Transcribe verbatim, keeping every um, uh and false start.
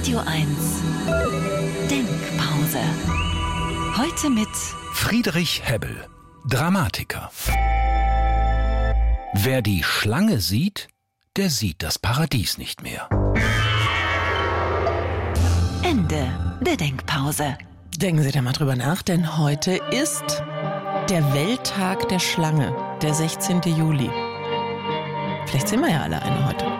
Radio eins Denkpause. Heute mit Friedrich Hebbel, Dramatiker. Wer die Schlange sieht, der sieht das Paradies nicht mehr. Ende der Denkpause. Denken Sie da mal drüber nach, denn heute ist der Welttag der Schlange, der sechzehnten Juli. Vielleicht sehen wir ja alle eine heute.